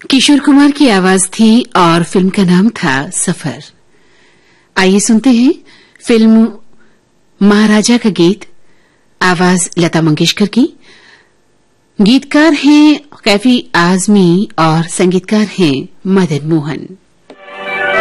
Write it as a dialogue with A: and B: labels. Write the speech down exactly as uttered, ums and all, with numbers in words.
A: किशोर कुमार की आवाज थी और फिल्म का नाम था सफर। आइए सुनते हैं फिल्म महाराजा का गीत। आवाज लता मंगेशकर की। गीतकार हैं कैफी आजमी और संगीतकार हैं मदन मोहन।